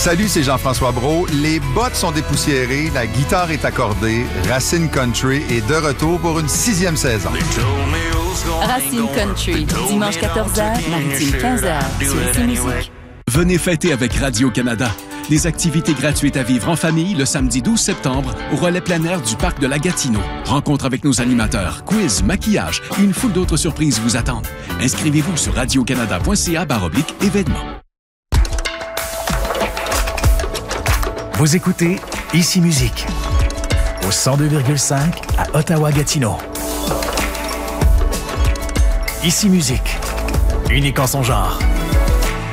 Salut, c'est Jean-François Brault. Les bottes sont dépoussiérées, la guitare est accordée. Racine Country est de retour pour une 6e saison. Racine Country, dimanche 14h, Maritime 15h, sur ici Musique. Venez fêter avec Radio-Canada. Des activités gratuites à vivre en famille le samedi 12 septembre au relais plein air du parc de la Gatineau. Rencontre avec nos animateurs, quiz, maquillage et une foule d'autres surprises vous attendent. Inscrivez-vous sur radiocanada.ca/événements. Vous écoutez Ici Musique au 102,5 à Ottawa-Gatineau. Ici Musique, unique en son genre.